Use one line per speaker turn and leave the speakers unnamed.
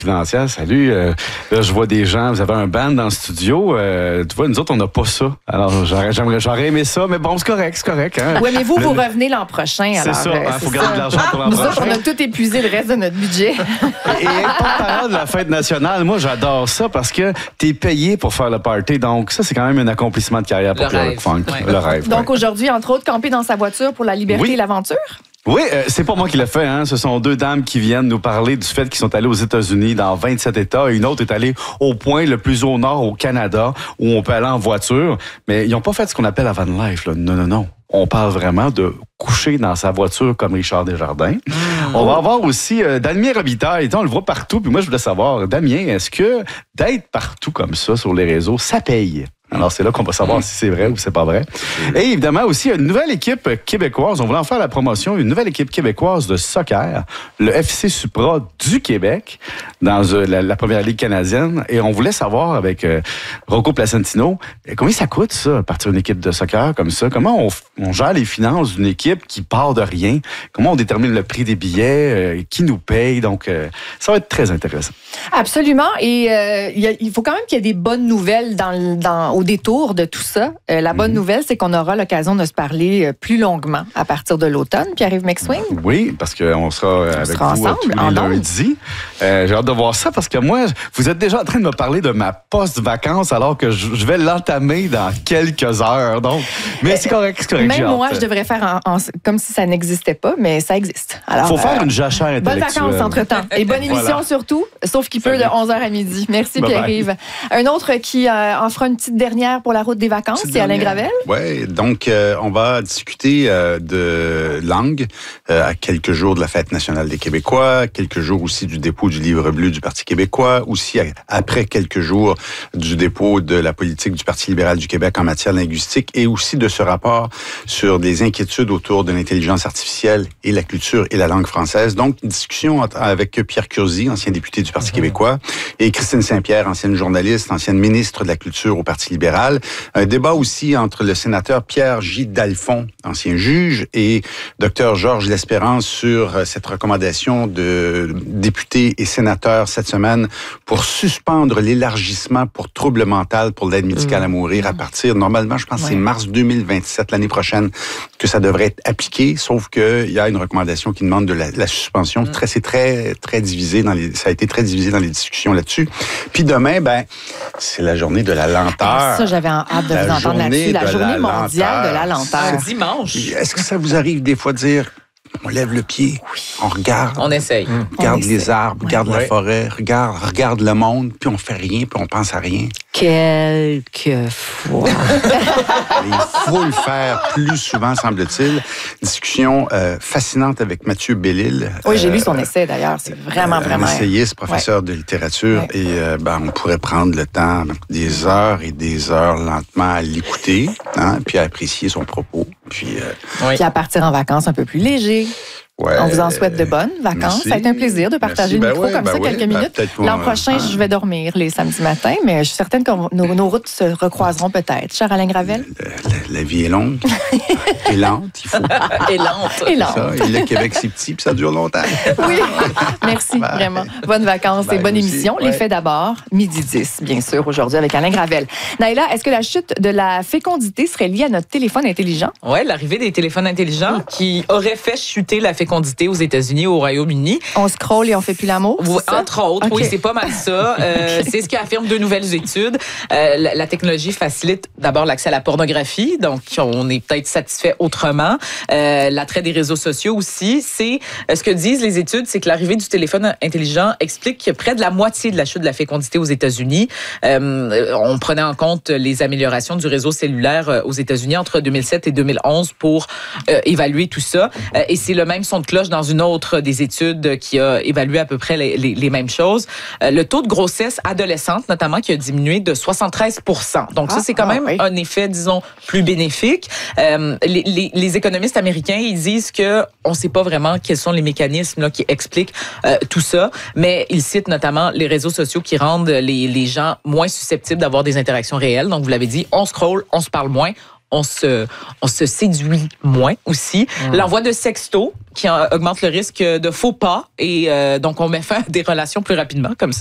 Financière, salut. Là, je vois des gens, vous avez un band dans le studio. Tu vois, nous autres, on n'a pas ça. Alors, j'aurais aimé ça, mais bon, c'est correct. Hein?
Oui, mais vous revenez l'an prochain.
C'est ça, il faut garder de l'argent pour l'an prochain.
Nous autres, on a tout épuisé le reste de notre budget.
Et parlant de la fête nationale, moi, j'adore ça parce que t'es payé pour faire le party. Donc, ça, c'est quand même un accomplissement de carrière pour Pierre-Luc Funk.
Ouais.
Le rêve.
Donc, aujourd'hui, entre autres, camper dans sa voiture pour la liberté et l'aventure?
Oui, c'est pas moi qui l'ai fait. Hein. Ce sont deux dames qui viennent nous parler du fait qu'ils sont allés aux États-Unis dans 27 États. Et une autre est allée au point le plus au nord, au Canada, où on peut aller en voiture. Mais ils n'ont pas fait ce qu'on appelle la van life. Là. Non. On parle vraiment de coucher dans sa voiture comme Richard Desjardins. On va avoir aussi Damien Robitaille. On le voit partout. Puis moi, je voulais savoir, Damien, est-ce que d'être partout comme ça sur les réseaux, ça paye? Alors, c'est là qu'on va savoir si c'est vrai ou c'est pas vrai. Et évidemment, aussi, une nouvelle équipe québécoise. On voulait en faire la promotion. Une nouvelle équipe québécoise de soccer, le FC Supra du Québec, dans la première ligue canadienne. Et on voulait savoir avec Rocco Placentino, combien ça coûte, ça, partir une équipe de soccer comme ça? Comment on gère les finances d'une équipe qui part de rien? Comment on détermine le prix des billets? Qui nous paye? Donc, ça va être très intéressant.
Absolument. Et il faut quand même qu'il y ait des bonnes nouvelles au détour de tout ça. La bonne nouvelle, c'est qu'on aura l'occasion de se parler plus longuement à partir de l'automne. Pierre-Yves McSwing.
Oui, parce qu'on sera avec vous
ensemble,
tous les lundis. J'ai hâte de voir ça parce que moi, vous êtes déjà en train de me parler de ma post-vacances alors que je vais l'entamer dans quelques heures. Donc, mais c'est correct.
Même moi, je devrais faire comme si ça n'existait pas, mais ça existe.
Il faut faire une jachère intellectuelle.
Bonnes vacances entre-temps. Et bonne émission surtout, sauf qu'il peut de 11h à midi. Merci Pierre-Yves. Un autre qui en fera une petite dernière pour la route des vacances, c'est Alain Gravel.
Oui, donc on va discuter de langue à quelques jours de la Fête nationale des Québécois, quelques jours aussi du dépôt du livre bleu du Parti québécois, aussi après quelques jours du dépôt de la politique du Parti libéral du Québec en matière linguistique et aussi de ce rapport sur des inquiétudes autour de l'intelligence artificielle et la culture et la langue française. Donc, une discussion avec Pierre Curzi, ancien député du Parti québécois, et Christine Saint-Pierre, ancienne journaliste, ancienne ministre de la Culture au Parti libéral. Un débat aussi entre le sénateur Pierre J. Dalphon, ancien juge, et Dr. Georges Lespérance sur cette recommandation de députés et sénateurs cette semaine pour suspendre l'élargissement pour trouble mental pour l'aide médicale à mourir à partir, normalement, je pense que c'est mars 2027, l'année prochaine, que ça devrait être appliqué, sauf qu'il y a une recommandation qui demande de la suspension. C'est très divisé ça a été très divisé dans les discussions là-dessus. Puis demain, c'est la journée de la lenteur.
Ça, j'avais hâte de vous entendre là-dessus. La journée mondiale de la lenteur.
Dimanche.
Est-ce que ça vous arrive des fois de dire, on lève le pied, on regarde.
On essaye.
Regarde les arbres, regarde la forêt, regarde le monde, puis on fait rien, puis on pense à rien.
Quelquefois.
Il faut le faire plus souvent, semble-t-il. Discussion fascinante avec Mathieu Bellil.
Oui, j'ai lu son essai, d'ailleurs. C'est vraiment...
Un essayiste, professeur de littérature. Et on pourrait prendre le temps, des heures et des heures lentement à l'écouter, puis à apprécier son propos. Puis
à partir en vacances un peu plus léger.
Ouais,
on vous en souhaite de bonnes vacances.
Merci.
Ça a été un plaisir de partager le micro comme ça quelques minutes. L'an prochain, je vais dormir les samedis matins, mais je suis certaine que nos routes se recroiseront peut-être. Cher Alain Gravel?
La vie est longue et lente, il faut.
Et lente.
Et lente.
Ça, et le Québec, c'est petit, puis ça dure longtemps.
Oui, merci, vraiment. Bonnes vacances et bonne émission. Les faits d'abord, midi 10, bien sûr, aujourd'hui avec Alain Gravel. Naïla, est-ce que la chute de la fécondité serait liée à notre téléphone intelligent?
Oui, l'arrivée des téléphones intelligents qui aurait fait chuter la fécondité aux États-Unis, au Royaume-Uni.
On scrolle et on fait plus l'amour?
Entre autres, oui, c'est pas mal ça. C'est ce qu'affirment deux nouvelles études. La technologie facilite d'abord l'accès à la pornographie, donc on est peut-être satisfait autrement. L'attrait des réseaux sociaux aussi, c'est ce que disent les études, c'est que l'arrivée du téléphone intelligent explique que près de la moitié de la chute de la fécondité aux États-Unis. On prenait en compte les améliorations du réseau cellulaire aux États-Unis entre 2007 et 2011 pour évaluer tout ça. Et c'est le même son de cloche dans une autre des études qui a évalué à peu près les mêmes choses. Le taux de grossesse adolescente, notamment, qui a diminué de 73%. Donc, ça, c'est quand même un effet, disons, plus bénéfique. Les économistes américains, ils disent que on ne sait pas vraiment quels sont les mécanismes là, qui expliquent tout ça, mais ils citent notamment les réseaux sociaux qui rendent les gens moins susceptibles d'avoir des interactions réelles. Donc, vous l'avez dit, on scrolle, on se parle moins. on se séduit moins aussi. L'envoi de sextos qui augmente le risque de faux pas et donc on met fin à des relations plus rapidement comme ça.